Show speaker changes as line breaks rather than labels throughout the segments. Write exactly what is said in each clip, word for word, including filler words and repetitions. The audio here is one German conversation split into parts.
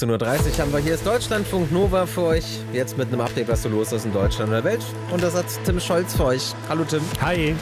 fünfzehn Uhr dreißig haben wir hier ist Deutschlandfunk Nova für euch. Jetzt mit einem Update, was so los ist in Deutschland und der Welt. Und das hat Tim Scholz für euch. Hallo Tim.
Hi.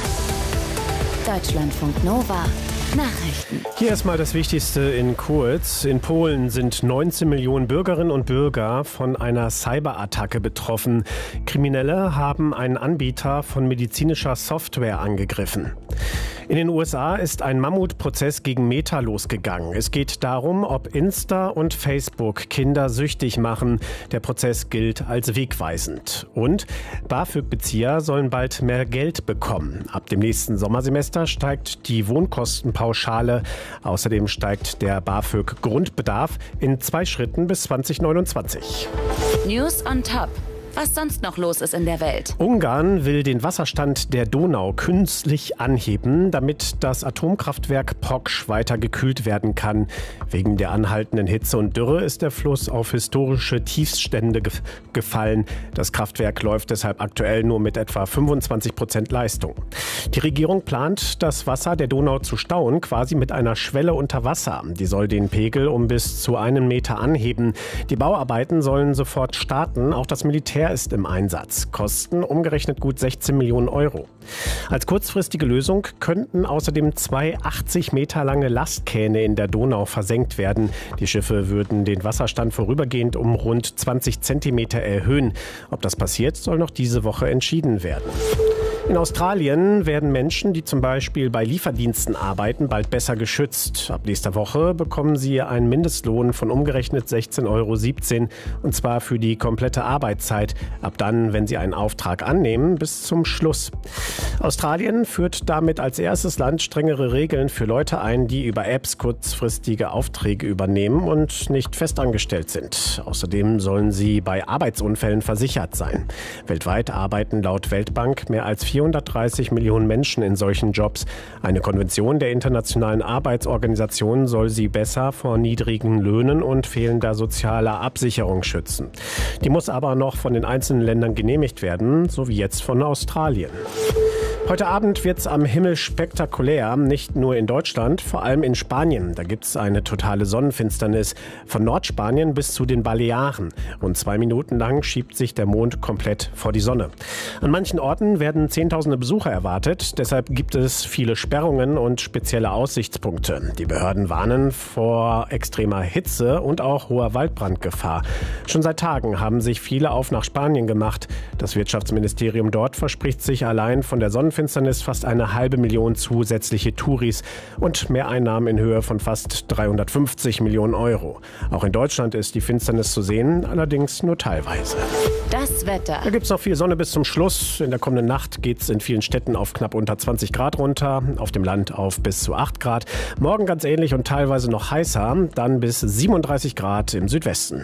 Deutschlandfunk Nova. Nachrichten.
Hier erstmal das Wichtigste in kurz. In Polen sind neunzehn Millionen Bürgerinnen und Bürger von einer Cyberattacke betroffen. Kriminelle haben einen Anbieter von medizinischer Software angegriffen. In den U S A ist ein Mammutprozess gegen Meta losgegangen. Es geht darum, ob Insta und Facebook Kinder süchtig machen. Der Prozess gilt als wegweisend. Und BAföG-Bezieher sollen bald mehr Geld bekommen. Ab dem nächsten Sommersemester steigt die Wohnkostenpauschale. Außerdem steigt der BAföG-Grundbedarf in zwei Schritten bis zwanzig neunundzwanzig.
News on top. Was sonst noch los ist in der Welt.
Ungarn will den Wasserstand der Donau künstlich anheben, damit das Atomkraftwerk Poksch weiter gekühlt werden kann. Wegen der anhaltenden Hitze und Dürre ist der Fluss auf historische Tiefstände ge- gefallen. Das Kraftwerk läuft deshalb aktuell nur mit etwa fünfundzwanzig Prozent Leistung. Die Regierung plant, das Wasser der Donau zu stauen, quasi mit einer Schwelle unter Wasser. Die soll den Pegel um bis zu einen Meter anheben. Die Bauarbeiten sollen sofort starten. Auch das Militär ist im Einsatz. Kosten umgerechnet gut sechzehn Millionen Euro. Als kurzfristige Lösung könnten außerdem zwei achtzig Meter lange Lastkähne in der Donau versenkt werden. Die Schiffe würden den Wasserstand vorübergehend um rund zwanzig Zentimeter erhöhen. Ob das passiert, soll noch diese Woche entschieden werden. In Australien werden Menschen, die zum Beispiel bei Lieferdiensten arbeiten, bald besser geschützt. Ab nächster Woche bekommen sie einen Mindestlohn von umgerechnet sechzehn Euro siebzehn, und zwar für die komplette Arbeitszeit. Ab dann, wenn sie einen Auftrag annehmen, bis zum Schluss. Australien führt damit als erstes Land strengere Regeln für Leute ein, die über Apps kurzfristige Aufträge übernehmen und nicht festangestellt sind. Außerdem sollen sie bei Arbeitsunfällen versichert sein. Weltweit arbeiten laut Weltbank mehr als vierhundertdreißig Millionen Menschen in solchen Jobs. Eine Konvention der Internationalen Arbeitsorganisation soll sie besser vor niedrigen Löhnen und fehlender sozialer Absicherung schützen. Die muss aber noch von den einzelnen Ländern genehmigt werden, so wie jetzt von Australien. Heute Abend wird es am Himmel spektakulär, nicht nur in Deutschland, vor allem in Spanien. Da gibt es eine totale Sonnenfinsternis von Nordspanien bis zu den Balearen. Rund zwei Minuten lang schiebt sich der Mond komplett vor die Sonne. An manchen Orten werden Zehntausende Besucher erwartet. Deshalb gibt es viele Sperrungen und spezielle Aussichtspunkte. Die Behörden warnen vor extremer Hitze und auch hoher Waldbrandgefahr. Schon seit Tagen haben sich viele auf nach Spanien gemacht. Das Wirtschaftsministerium dort verspricht sich allein von der Sonnenfinsternis fast eine halbe Million zusätzliche Touris und Mehreinnahmen in Höhe von fast dreihundertfünfzig Millionen Euro. Auch in Deutschland ist die Finsternis zu sehen, allerdings nur teilweise.
Das Wetter.
Da gibt es noch viel Sonne bis zum Schluss. In der kommenden Nacht geht es in vielen Städten auf knapp unter zwanzig Grad runter, auf dem Land auf bis zu acht Grad. Morgen ganz ähnlich und teilweise noch heißer, dann bis siebenunddreißig Grad im Südwesten.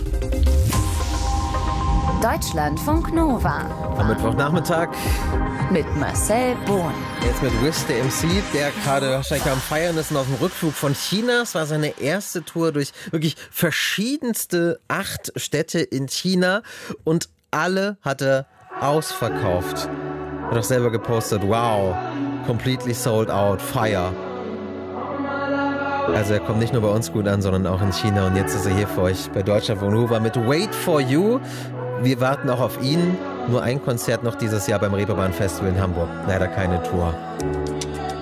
Deutschlandfunk Nova.
Am Mittwochnachmittag.
Mit Marcel Bohn.
Jetzt mit Wiz, der M C, der gerade wahrscheinlich am Feiern ist und auf dem Rückflug von China. Es war seine erste Tour durch wirklich verschiedenste acht Städte in China und alle hat er ausverkauft. Hat auch selber gepostet, wow, completely sold out, fire. Also er kommt nicht nur bei uns gut an, sondern auch in China und jetzt ist er hier für euch bei Deutschlandfunk Nova mit Wait for You. Wir warten auch auf ihn. Nur ein Konzert noch dieses Jahr beim Reeperbahn Festival in Hamburg. Leider keine Tour.